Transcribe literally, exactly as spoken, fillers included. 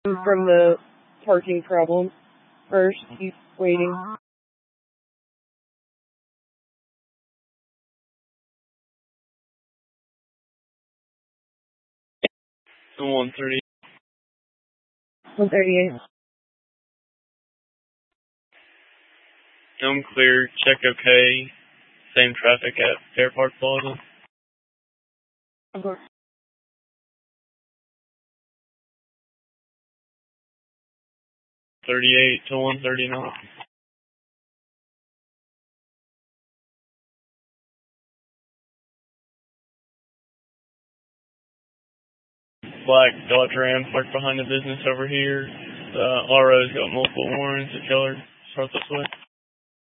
from the parking problem. First, he's waiting. one thirty. one thirty-eight. I'm clear. Check okay. Same traffic at Fair Park Plaza. Of course. thirty-eight to one thirty-nine. Black Dodge Ram parked behind the business over here. The R O's got multiple warrants. The killer starts this way.